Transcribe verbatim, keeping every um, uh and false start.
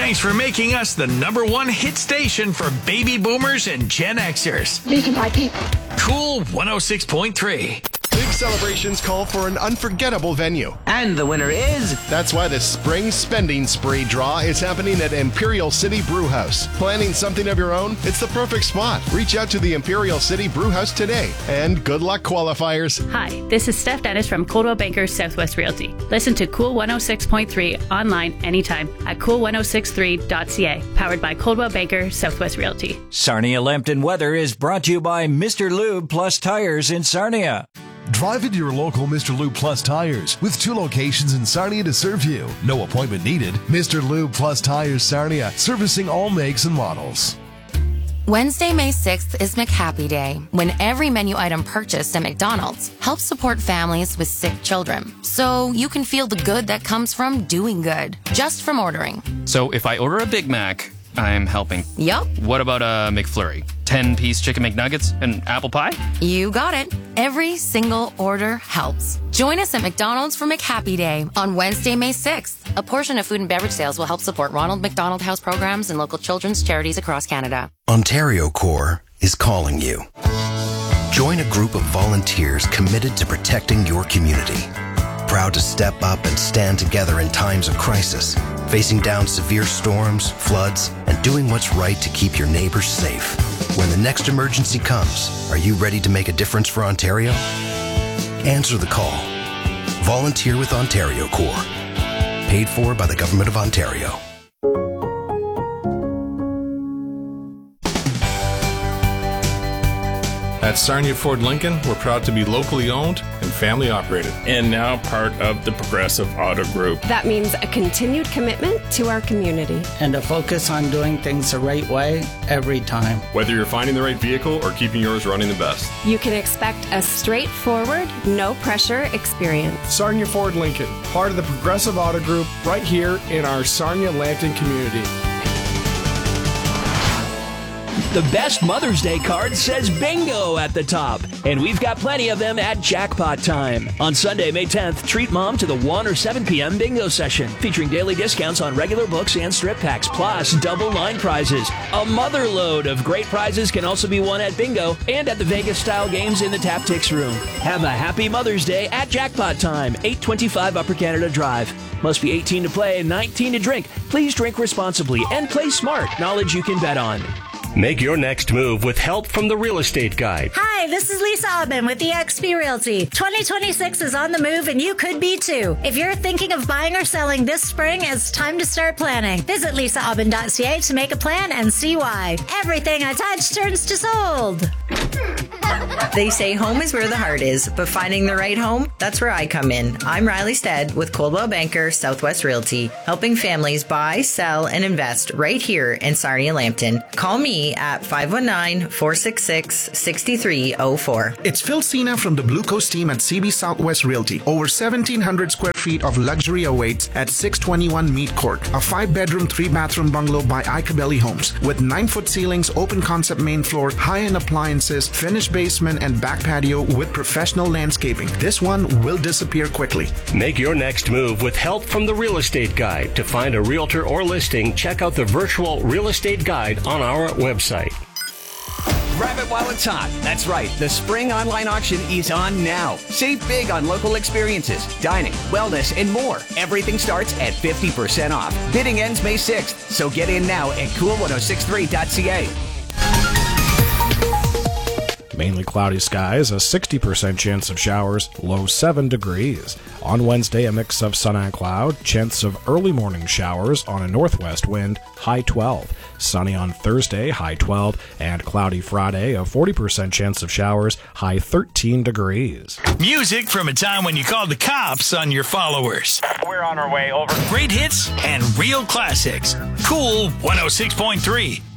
Thanks for making us the number one hit station for baby boomers and Gen Xers. These are my people. Cool one oh six point three. Big celebrations call for an unforgettable venue. And the winner is... That's why the Spring Spending Spree draw is happening at Imperial City Brewhouse. Planning something of your own? It's the perfect spot. Reach out to the Imperial City Brewhouse today. And good luck, qualifiers. Hi, this is Steph Dennis from Coldwell Banker Southwest Realty. Listen to Cool one oh six point three online anytime at cool ten sixty-three dot c a. Powered by Coldwell Banker Southwest Realty. Sarnia Lambton weather is brought to you by Mister Lube Plus Tires in Sarnia. Drive into your local Mister Lube Plus Tires with two locations in Sarnia to serve you. No appointment needed. Mister Lube Plus Tires Sarnia, servicing all makes and models. Wednesday, May sixth is McHappy Day, when every menu item purchased at McDonald's helps support families with sick children. So you can feel the good that comes from doing good, just from ordering. So if I order a Big Mac, I'm helping. Yup. What about a McFlurry? ten-piece chicken McNuggets and apple pie? You got it. Every single order helps. Join us at McDonald's for McHappy Day on Wednesday, May sixth. A portion of food and beverage sales will help support Ronald McDonald House programs and local children's charities across Canada. Ontario Corps is calling you. Join a group of volunteers committed to protecting your community. Proud to step up and stand together in times of crisis, facing down severe storms, floods, and doing what's right to keep your neighbors safe. When the next emergency comes, are you ready to make a difference for Ontario? Answer the call. Volunteer with Ontario Corps. Paid for by the Government of Ontario. At Sarnia Ford Lincoln, we're proud to be locally owned and family operated. And now part of the Progressive Auto Group. That means a continued commitment to our community. And a focus on doing things the right way every time. Whether you're finding the right vehicle or keeping yours running the best. You can expect a straightforward, no pressure experience. Sarnia Ford Lincoln, part of the Progressive Auto Group, right here in our Sarnia Lambton community. The best Mother's Day card says bingo at the top, and we've got plenty of them at Jackpot Time. On Sunday, May tenth, treat Mom to the one or seven p.m. bingo session, featuring daily discounts on regular books and strip packs, plus double line prizes. A mother load of great prizes can also be won at bingo and at the Vegas-style games in the Tap Tix room. Have a happy Mother's Day at Jackpot Time, eight twenty-five Upper Canada Drive. Must be eighteen to play and nineteen to drink. Please drink responsibly and play smart. Knowledge you can bet on. Make your next move with help from the Real Estate Guide. Hi, this is Lisa Aubin with E X P Realty. twenty twenty-six is on the move and you could be too. If you're thinking of buying or selling this spring, it's time to start planning. Visit lisa aubin dot c a to make a plan and see why. Everything I touch turns to sold. They say home is where the heart is, but finding the right home, that's where I come in. I'm Riley Stead with Coldwell Banker Southwest Realty, helping families buy, sell, and invest right here in Sarnia Lambton. Call me at five one nine, four six six, six three zero four. It's Phil Cena from the Blue Coast team at C B Southwest Realty. Over seventeen hundred square feet of luxury awaits at six twenty-one Mead Court, a five-bedroom, three-bathroom bungalow by Icabelli Homes with nine-foot ceilings, open-concept main floor, high-end appliances, finished basement, and back patio with professional landscaping. This one will disappear quickly. Make your next move with help from the Real Estate Guide. To find a realtor or listing, check out the virtual Real Estate Guide on our website. Grab it while it's hot. That's right. The spring online auction is on now. Save big on local experiences, dining, wellness, and more. Everything starts at fifty percent off. Bidding ends May sixth, so get in now at cool ten sixty-three dot c a. Mainly cloudy skies, a sixty percent chance of showers, low seven degrees. On Wednesday, a mix of sun and cloud, chance of early morning showers on a northwest wind, high twelve. Sunny on Thursday, high twelve, and cloudy Friday, a forty percent chance of showers, high thirteen degrees. Music from a time when you called the cops on your followers. We're on our way, over. Great hits and real classics. Cool one oh six point three.